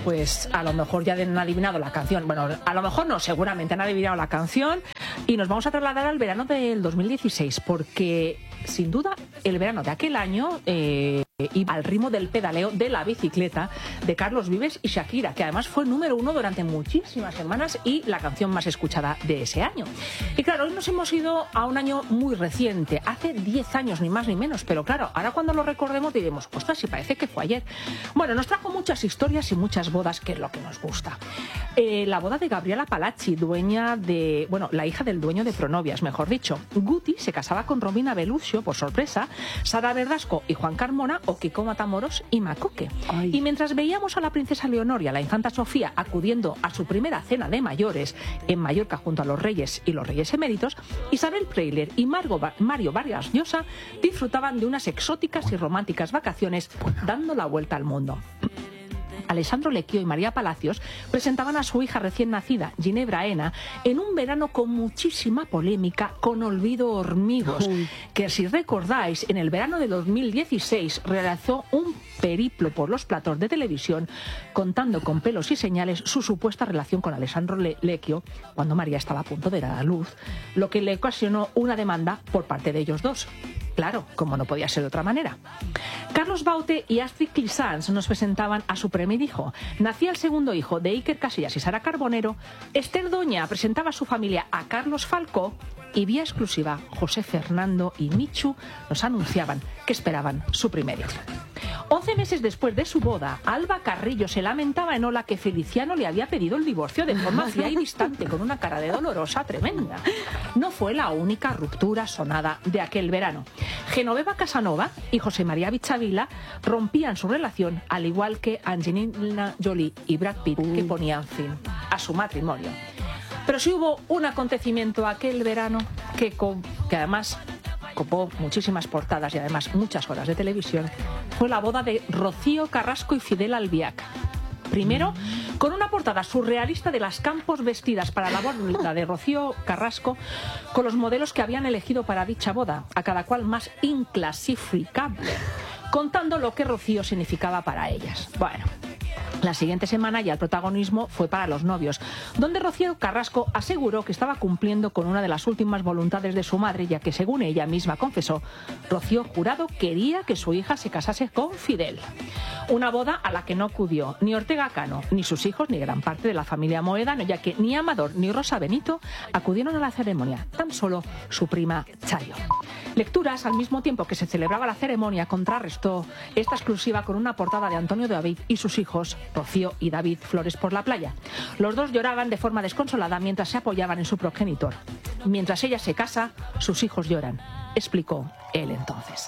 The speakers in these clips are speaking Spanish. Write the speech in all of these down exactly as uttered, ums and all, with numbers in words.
pues a lo mejor ya han adivinado la canción. Bueno, a lo mejor no, seguramente han adivinado la canción. Y nos vamos a trasladar al verano del dos mil dieciséis, porque sin duda el verano de aquel año eh, iba al ritmo del pedaleo de la bicicleta de Carlos Vives y Shakira, que además fue número uno durante muchísimas semanas y la canción más escuchada de ese año. Y claro, hoy nos hemos ido a un año muy reciente, hace diez años, ni más ni menos, pero claro, ahora cuando lo recordemos diremos, ostras, si parece que fue ayer. Bueno, nos trajo muchas historias y muchas bodas, que es lo que nos gusta. Eh, la boda de Gabriela Palacci, dueña de, bueno, la hija del dueño de Pronovias, mejor dicho. Guti se casaba con Romina Beluccio, por sorpresa, Sara Verdasco y Juan Carmona, o Kiko Matamoros y Macoque. Ay. Y mientras veíamos a la princesa Leonor y a la infanta Sofía acudiendo a su primera cena de mayores en Mallorca junto a los reyes y los reyes eméritos, Isabel Preisler y Margo, Mario Vargas Llosa disfrutaban de unas exóticas y románticas vacaciones dando la vuelta al mundo. Alessandro Lecchio y María Palacios presentaban a su hija recién nacida, Ginebra Ena, en un verano con muchísima polémica, con Olvido Hormigos, Uy. que si recordáis, en el verano de dos mil dieciséis realizó un periplo por los platós de televisión contando con pelos y señales su supuesta relación con Alessandro Le Lecchio cuando María estaba a punto de dar a luz, lo que le ocasionó una demanda por parte de ellos dos. Claro, como no podía ser de otra manera. Carlos Baute y Astrid Clisans nos presentaban a su primer hijo. Nacía el segundo hijo de Iker Casillas y Sara Carbonero. Esther Doña presentaba a su familia a Carlos Falcó. Y vía exclusiva, José Fernando y Michu nos anunciaban que esperaban su primer hijo. Once meses después de su boda, Alba Carrillo se lamentaba en Hola que Feliciano le había pedido el divorcio de forma fría y distante, con una cara de dolorosa tremenda. No fue la única ruptura sonada de aquel verano. Genoveva Casanova y José María Bichavila rompían su relación, al igual que Angelina Jolie y Brad Pitt, que ponían fin a su matrimonio. Pero sí hubo un acontecimiento aquel verano que, con, que además copó muchísimas portadas y además muchas horas de televisión. Fue la boda de Rocío Carrasco y Fidel Albiac. Primero, con una portada surrealista de las Campos vestidas para la boda de Rocío Carrasco con los modelos que habían elegido para dicha boda, a cada cual más inclasificable, contando lo que Rocío significaba para ellas. Bueno, la siguiente semana ya el protagonismo fue para los novios, donde Rocío Carrasco aseguró que estaba cumpliendo con una de las últimas voluntades de su madre, ya que, según ella misma confesó, Rocío Jurado quería que su hija se casase con Fidel. Una boda a la que no acudió ni Ortega Cano, ni sus hijos, ni gran parte de la familia Moedano, ya que ni Amador ni Rosa Benito acudieron a la ceremonia, tan solo su prima Chayo. Lecturas, al mismo tiempo que se celebraba la ceremonia, contrarrestó esta exclusiva con una portada de Antonio David y sus hijos, Rocío y David Flores, por la playa. Los dos lloraban de forma desconsolada mientras se apoyaban en su progenitor. Mientras ella se casa, sus hijos lloran, explicó él entonces.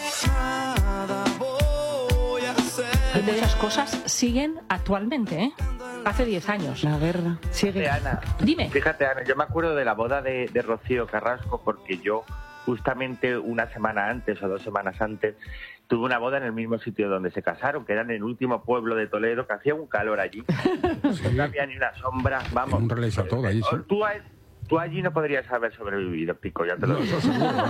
Y muchas cosas siguen actualmente, ¿eh? Hace diez años. La guerra sigue. Fíjate, Ana, Dime. Fíjate, Ana, yo me acuerdo de la boda de, de Rocío Carrasco porque yo, justamente una semana antes o dos semanas antes, tuve una boda en el mismo sitio donde se casaron, que era en el último pueblo de Toledo, que hacía un calor allí. Sí. No había ni una sombra, vamos. Un relés a todo allí, sí. Tú, tú allí no podrías haber sobrevivido, Pico, ya te lo digo.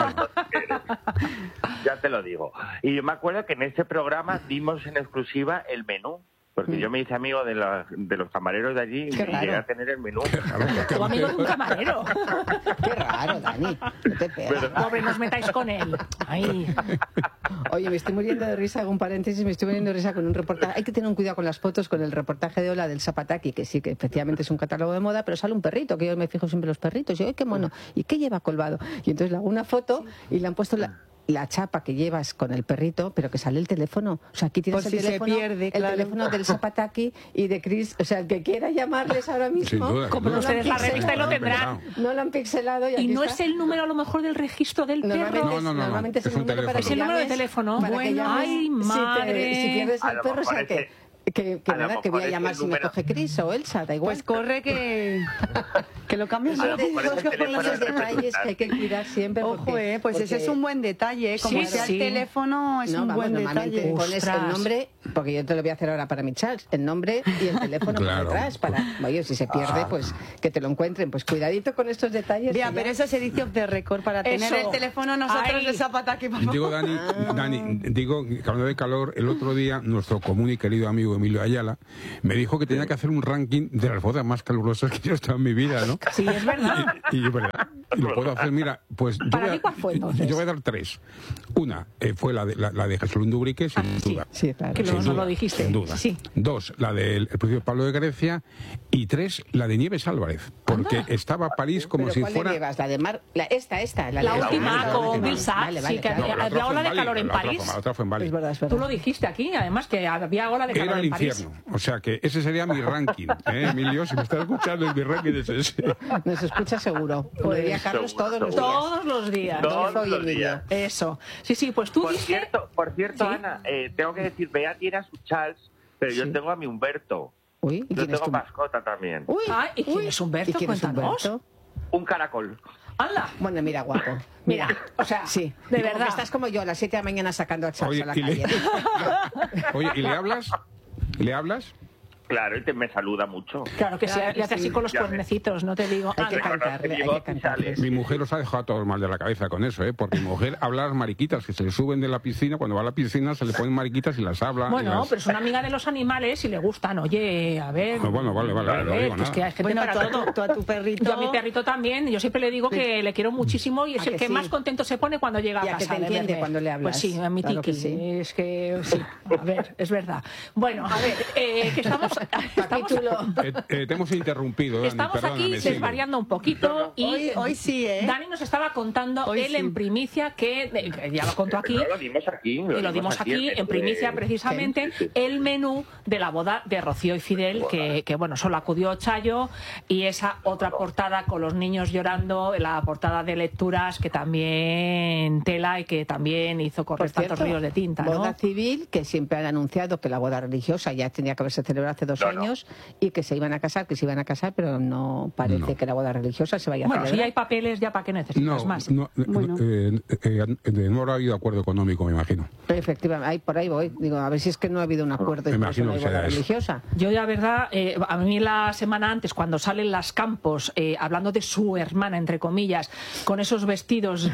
Ya te lo digo. Y yo me acuerdo que en este programa dimos en exclusiva el menú. Porque yo me hice amigo de, la, de los camareros de allí y Qué me raro. llegué a tener el menú. Tu amigo es un camarero. Qué raro, Dani. No te pegas. Pobre, no os metáis con él. Ay. Oye, me estoy muriendo de risa, hago un paréntesis, me estoy muriendo de risa con un reportaje. Hay que tener un cuidado con las fotos, con el reportaje de Hola del Zapataki, que sí, que efectivamente es un catálogo de moda, pero sale un perrito, que yo me fijo siempre en los perritos. Y yo, ¡ay, qué mono! ¿Y qué lleva colgado? Y entonces le hago una foto y le han puesto la... la chapa que llevas con el perrito, pero que sale el teléfono. O sea, aquí tienes Por el, si teléfono, se pierde, el claro. teléfono del Zapataki y de Chris. O sea, el que quiera llamarles ahora mismo, Sin duda, Como sin duda. ustedes la revista y lo tendrán. no lo han pixelado. Y, Y aquí no está. es el número a lo mejor del registro del Normalmente, perro. No, no, no, no. normalmente es, Es el un número para teléfono. que Es el número de llames, teléfono. para que Bueno, llames. ay, Si te- madre. Si, pierdes A al lo perro, o mejor sea, es que, que, que a lo nada, que mejor voy a es llamar el si me número. coge Chris o Elsa, da igual. Pues corre que, que lo cambies. A lo Son mejor es el esos teléfono esos del detalles que hay que cuidar siempre. Ojo, porque- eh, pues ese porque- es un buen detalle, ¿eh? Como Sí, sea sí. el teléfono, es no, un vamos, buen normalmente detalle. pones Ostras. el nombre, porque yo te lo voy a hacer ahora para mi Charles, el nombre y el teléfono Claro. por detrás, para, oye, si se pierde, pues que te lo encuentren. Pues cuidadito con estos detalles. Ya, que pero ya- eso se dice off the record, para tener Eso. el teléfono nosotros Ay. de Zapataki, por favor. Digo, Dani, Dani, digo, que hablando de calor, el otro día nuestro común y querido amigo amigo Emilio Ayala, me dijo que tenía que hacer un ranking de las bodas más calurosas que yo he estado en mi vida, ¿no? Sí, es verdad. Y, y, verdad, y lo puedo hacer, mira, pues yo ¿Para voy, ti a, cuál fue, entonces? yo voy a dar tres. Una eh, fue la de, la, la de Jesús Lundubrique, sin Ah, sí. duda. Sí, claro. Que Sin luego no duda, lo dijiste. Sin duda. Sí. Dos, la del el príncipe Pablo de Grecia. Y tres, la de Nieves Álvarez. Porque Anda. estaba París como ¿Pero si cuál fuera... le llevas? ¿La de Mar? La, esta, esta. La, La de- última Ah, con vale, Bill vale, Sack, vale, sí, que claro. había- la otra había fue ola en de Bali, calor en la otra París. fue- La otra fue en Bali. Es verdad, es verdad. Tú lo dijiste aquí, además, que había ola de calor Era el en París. infierno. O sea que ese sería mi ranking. ¿eh, Emilio? Si me estás escuchando, mi ranking es ese. Nos escucha seguro. Como diría Carlos, Seguro, todos los seguro. días. Todos los días. Todos Rodolfo y los Emilio. días. Eso. Sí, sí, pues tú Por diste... cierto, por cierto, Sí. Ana, eh, tengo que decir, Bea tiene a su Charles, pero yo Sí. tengo a mi Humberto. Uy, ¿y Yo quién es tengo tu... mascota también. Uy, Ay, ¿y quién uy. es Humberto? ¿Y quién es Cuéntanos. Humberto? Un caracol. ¡Hala! Bueno, mira, guapo. Mira, o sea, sí. de Como verdad. que estás como yo a las siete de la mañana sacando a Charles Oye, a la y le- calle. Oye, ¿y le hablas? ¿Y le hablas? Claro, y te, me saluda mucho. Claro que sí, Claro que le hace sí. así con los Ya ves. cuernecitos, no te digo. Hay que Anda. cantarle, hay que cantarle. Mi mujer os ha dejado a todos mal de la cabeza con eso, ¿eh? Porque mi mujer habla las mariquitas que se le suben de la piscina. Cuando va a la piscina se le ponen mariquitas y las habla. y Bueno, las- pero es una amiga de los animales y le gustan. Oye, a ver. No, bueno, vale, vale, a no ver, digo pues nada. que hay gente Bueno, para tú, a todo. tu- tú a tu perrito... Yo a mi perrito también, yo siempre le digo que le quiero muchísimo y es ¿A el que que sí? más contento se pone cuando llega a Y a casa. que te de entiende verme. cuando le hablas. Pues sí, a mi Claro que tiki. sí. Es que sí, a ver, es verdad. Bueno, a ver, eh, que estamos, estamos, Eh, eh, te hemos interrumpido, Dani, estamos perdóname, aquí sigue. desvariando un poquito y Hoy- hoy sí, ¿eh? Dani nos estaba contando Hoy él sí. en primicia que, eh, que ya lo contó aquí. No, lo dimos aquí. Y lo dimos aquí en primicia precisamente Sí, sí, sí. el menú de la boda de Rocío y Fidel, que, que bueno, solo acudió Chayo, y esa otra portada con los niños llorando, la portada de lecturas que también tela y que también hizo Por correr tantos cierto, ríos de tinta, ¿no? boda civil, que siempre han anunciado que la boda religiosa ya tenía que haberse celebrado hace dos No, no. años y que se iban a casar, que se iban a casar, pero no parece No. que la boda religiosa se vaya a Bueno, si celebrar. hay papeles ya para qué necesitas No, más. no, eh, Bueno. eh, eh, eh, no habrá habido acuerdo económico, me imagino. Efectivamente, ahí, por ahí voy. Digo, a ver si es que no ha habido un acuerdo y Me por eso imagino no hay que será boda eso. religiosa. Yo, la verdad, eh, a mí la semana antes, cuando salen las Campos, eh, hablando de su hermana, entre comillas, con esos vestidos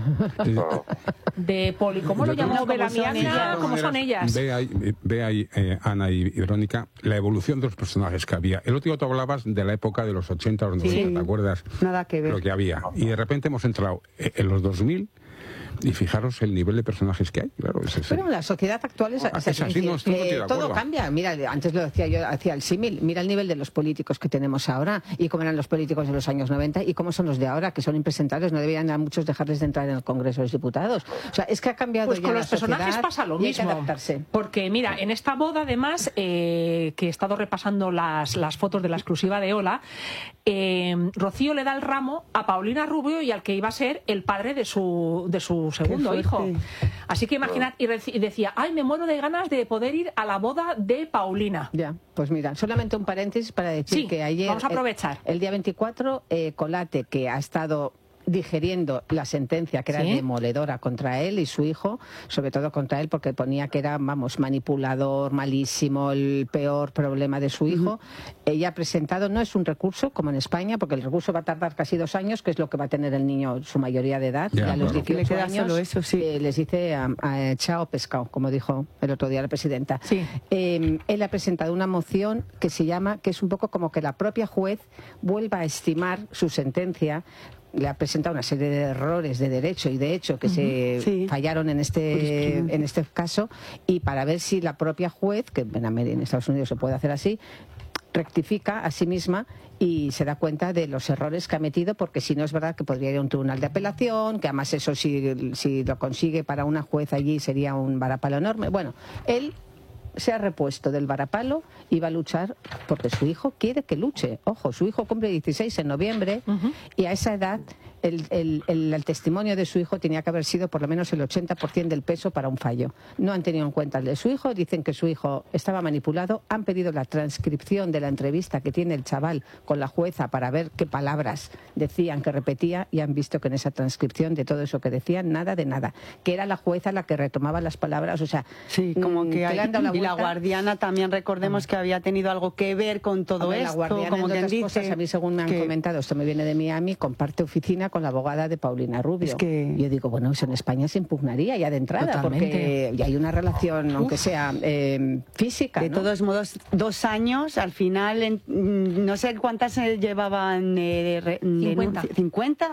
No. de poli, ¿cómo lo Yo llamó creo- Belamiana? De ¿Cómo son ellas? Ve ahí, ve ahí eh, Ana y Verónica, la evolución de los personajes que había. El otro día tú hablabas de la época de los ochenta, los noventa, Sí. ¿te acuerdas? Nada que ver. Lo que había. Y de repente hemos entrado eh, en los dos mil y fijaros el nivel de personajes que hay. Claro, es, es- Pero la sociedad actual es, Ah, es es así, no, estoy que contigo de todo acuerdo. cambia. Mira, antes lo decía yo, hacía el símil. Mira el nivel de los políticos que tenemos ahora y cómo eran los políticos de los años noventa y cómo son los de ahora, que son impresentables. No deberían a muchos dejarles de entrar en el Congreso de los Diputados. O sea, es que ha cambiado Pues ya con la los personajes sociedad pasa lo y hay que mismo. adaptarse. Porque mira, en esta boda además, eh, que he estado repasando las, las fotos de la exclusiva de Ola, eh, Rocío le da el ramo a Paulina Rubio y al que iba a ser el padre de su, de su segundo fuerte. hijo. Así que imaginad, y, reci- y decía, ay, me muero de ganas de poder ir a la boda de Paulina. Ya, pues mira, solamente un paréntesis para decir Sí, que ayer, vamos a aprovechar. El, el día veinticuatro, eh, Colate, que ha estado digeriendo la sentencia que era ¿Sí? demoledora contra él y su hijo, sobre todo contra él porque ponía que era, vamos, manipulador, malísimo, el peor problema de su hijo. Ella ha presentado, no es un recurso como en España, porque el recurso va a tardar casi dos años, que es lo que va a tener el niño su mayoría de edad, Ya, y a los claro. dieciocho Le queda años solo eso, sí. eh, les dice a, a chao pescado, como dijo el otro día la presidenta. Sí. Eh, él ha presentado una moción que se llama, que es un poco como que la propia juez vuelva a estimar su sentencia. Le ha presentado una serie de errores de derecho y de hecho que se Sí. fallaron en este Jurisprudencia. en este caso, y para ver si la propia juez, que en América, en Estados Unidos se puede hacer así, rectifica a sí misma y se da cuenta de los errores que ha metido, porque si no es verdad que podría ir a un tribunal de apelación, que además eso si, si lo consigue para una juez allí sería un varapalo enorme. Bueno, él se ha repuesto del varapalo y va a luchar porque su hijo quiere que luche. Ojo, su hijo cumple dieciséis en noviembre y a esa edad el, el, el, el testimonio de su hijo tenía que haber sido por lo menos el ochenta por ciento del peso para un fallo. No han tenido en cuenta el de su hijo, dicen que su hijo estaba manipulado, han pedido la transcripción de la entrevista que tiene el chaval con la jueza para ver qué palabras decían, que repetía, y han visto que en esa transcripción de todo eso que decían, nada de nada. Que era la jueza la que retomaba las palabras, o sea, Sí, como mm, que, hay, le han dado la y la vuelta. guardiana también recordemos que había tenido algo que ver con todo Hombre, esto, la guardiana, como entre quien otras dice. cosas, a mí según me han que- comentado, esto me viene de Miami, comparte oficina con la abogada de Paulina Rubio. Es que- Yo digo, bueno, eso en España se impugnaría ya de entrada, Totalmente. porque ya hay una relación, aunque sea eh, física, De ¿no? todos modos, dos años, al final, en- no sé cuántas se llevaban eh, de re- cincuenta. denunci- cincuenta